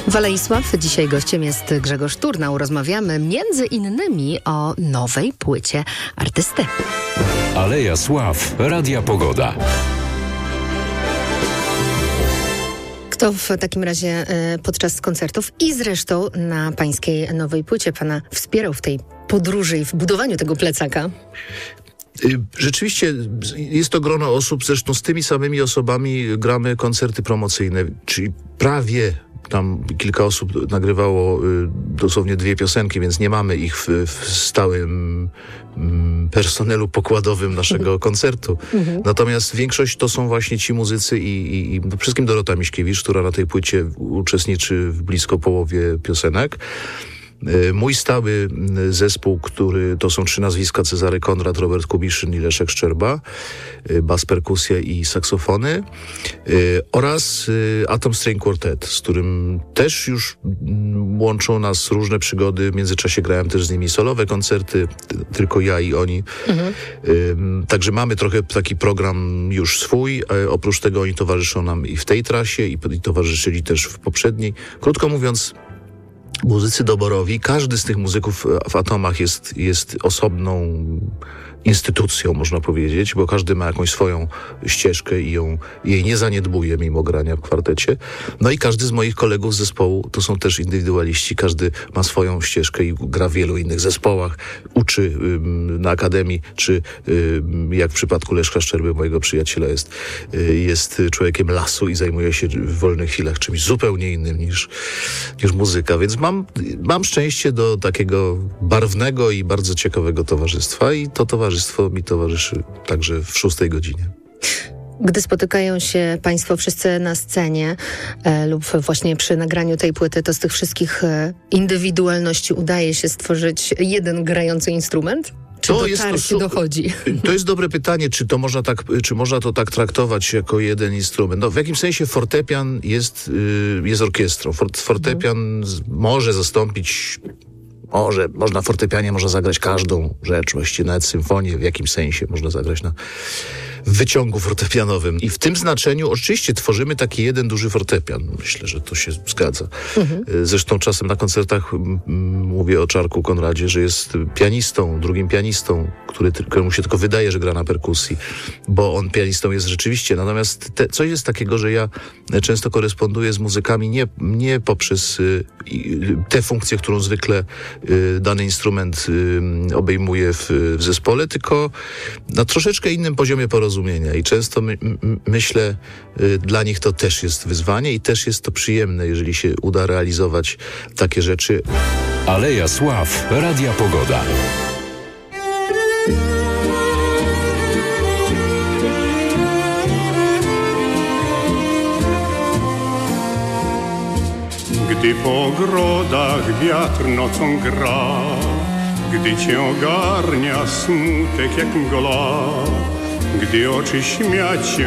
W Alei Sław dzisiaj gościem jest Grzegorz Turnał. Rozmawiamy między innymi o nowej płycie artysty. Aleja Sław, Radia Pogoda. Kto w takim razie podczas koncertów i zresztą na pańskiej nowej płycie pana wspierał w tej podróży i w budowaniu tego plecaka? Rzeczywiście jest to grono osób, zresztą z tymi samymi osobami gramy koncerty promocyjne, czyli prawie tam kilka osób nagrywało dosłownie 2 piosenki, więc nie mamy ich w stałym personelu pokładowym naszego koncertu. Natomiast większość to są właśnie ci muzycy i przede wszystkim Dorota Miśkiewicz, która na tej płycie uczestniczy w blisko połowie piosenek. Mój stały zespół, który to są 3 nazwiska: Cezary Konrad, Robert Kubiszyn i Leszek Szczerba, bas, perkusja i saksofony, oraz Atom String Quartet, z którym też już łączą nas różne przygody. W międzyczasie grałem też z nimi solowe koncerty, tylko ja i oni. Także mamy trochę taki program już swój. Oprócz tego oni towarzyszą nam i w tej trasie, i towarzyszyli też w poprzedniej. Krótko mówiąc, muzycy doborowi, każdy z tych muzyków w Atomach jest osobną instytucją, można powiedzieć, bo każdy ma jakąś swoją ścieżkę i jej nie zaniedbuje mimo grania w kwartecie. No i każdy z moich kolegów z zespołu to są też indywidualiści, każdy ma swoją ścieżkę i gra w wielu innych zespołach, uczy na akademii, czy jak w przypadku Leszka Szczerby, mojego przyjaciela, jest człowiekiem lasu i zajmuje się w wolnych chwilach czymś zupełnie innym niż muzyka, więc mam szczęście do takiego barwnego i bardzo ciekawego towarzystwa i to towarzystwo mi towarzyszy także w 6 godzinie. Gdy spotykają się państwo wszyscy na scenie lub właśnie przy nagraniu tej płyty, to z tych wszystkich indywidualności udaje się stworzyć jeden grający instrument? Czy do tarcia dochodzi? To jest dobre pytanie, czy można to tak traktować jako jeden instrument. No, w jakimś sensie fortepian jest orkiestrą. Fortepian może zastąpić... na fortepianie można zagrać każdą rzecz, właściwie nawet symfonię w jakimś sensie można zagrać w wyciągu fortepianowym. I w tym znaczeniu oczywiście tworzymy taki jeden duży fortepian. Myślę, że to się zgadza. Zresztą czasem na koncertach mówię o Czarku Konradzie, że jest pianistą, drugim pianistą, któremu się tylko wydaje, że gra na perkusji, bo on pianistą jest rzeczywiście. Natomiast coś jest takiego, że ja często koresponduję z muzykami nie poprzez tę funkcję, którą zwykle dany instrument obejmuje w zespole, tylko na troszeczkę innym poziomie porozumienia. I często myślę, dla nich to też jest wyzwanie i też jest to przyjemne, jeżeli się uda realizować takie rzeczy. Aleja Sław, Radia Pogoda. Gdy po ogrodach wiatr nocą gra, gdy cię ogarnia smutek jak mgła, gdy oczy śmiać się